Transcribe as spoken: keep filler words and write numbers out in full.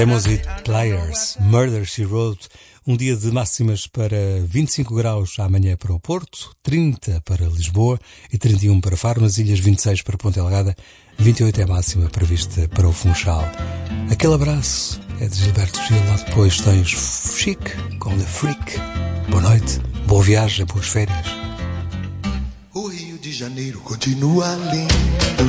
Famous Hit Players, Murder, She Wrote. Um dia de máximas para vinte e cinco graus amanhã para o Porto, trinta para Lisboa e trinta e um para Faro, nas ilhas vinte e seis para Ponta Delgada, vinte e oito é a máxima prevista para o Funchal. Aquele abraço é de Gilberto Gil, lá depois tens Chic com The Freak. Boa noite, boa viagem, boas férias. O Rio de Janeiro continua lindo.